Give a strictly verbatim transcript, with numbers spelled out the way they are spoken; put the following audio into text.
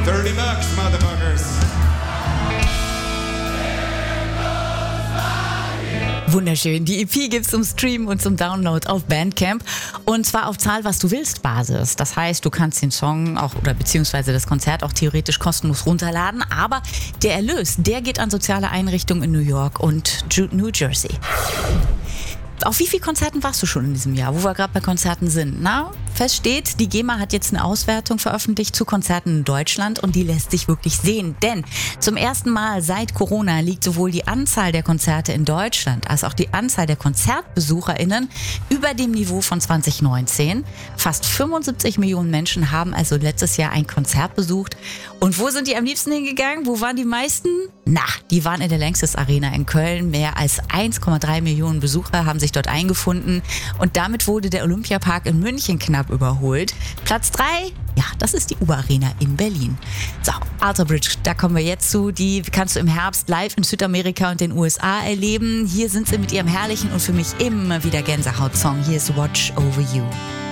thirty bucks, motherfuckers. Wunderschön. Die E P gibt's zum Streamen und zum Download auf Bandcamp. Und zwar auf Zahl was du willst Basis. Das heißt, du kannst den Song auch oder beziehungsweise das Konzert auch theoretisch kostenlos runterladen. Aber der Erlös, der geht an soziale Einrichtungen in New York und New Jersey. Auf wie vielen Konzerten warst du schon in diesem Jahr, wo wir gerade bei Konzerten sind? Na, fest steht, die GEMA hat jetzt eine Auswertung veröffentlicht zu Konzerten in Deutschland und die lässt sich wirklich sehen. Denn zum ersten Mal seit Corona liegt sowohl die Anzahl der Konzerte in Deutschland als auch die Anzahl der KonzertbesucherInnen über dem Niveau von zwanzig neunzehn. Fast fünfundsiebzig Millionen Menschen haben also letztes Jahr ein Konzert besucht. Und wo sind die am liebsten hingegangen? Wo waren die meisten? Na, die waren in der Längstes Arena in Köln. Mehr als eins Komma drei Millionen Besucher haben sich dort eingefunden und damit wurde der Olympiapark in München knapp überholt. Platz drei, ja, das ist die U-Bahn-Arena in Berlin. So, Alter Bridge, da kommen wir jetzt zu. Die kannst du im Herbst live in Südamerika und den U S A erleben. Hier sind sie mit ihrem herrlichen und für mich immer wieder Gänsehaut-Song. Hier ist Watch Over You.